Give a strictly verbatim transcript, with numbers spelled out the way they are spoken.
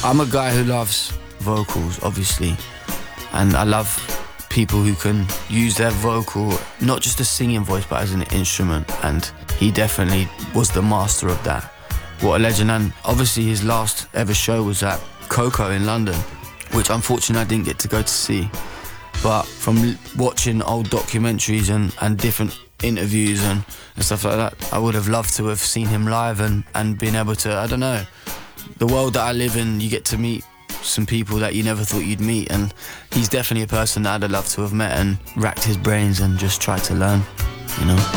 I'm a guy who loves vocals, obviously, and I love people who can use their vocal, not just a singing voice, but as an instrument, and he definitely was the master of that. What a legend. And obviously his last ever show was at Coco in London, which unfortunately I didn't get to go to see. But from watching old documentaries and, and different interviews and, and stuff like that, I would have loved to have seen him live and, and been able to, I don't know, the world that I live in, you get to meet some people that you never thought you'd meet, and he's definitely a person that I'd have loved to have met and racked his brains and just tried to learn, you know.